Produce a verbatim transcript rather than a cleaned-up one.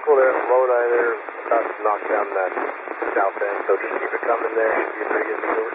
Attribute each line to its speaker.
Speaker 1: vehicle there in Lodi there, about to knock down that south end, so just keep it coming there. Should be a pretty good maneuver.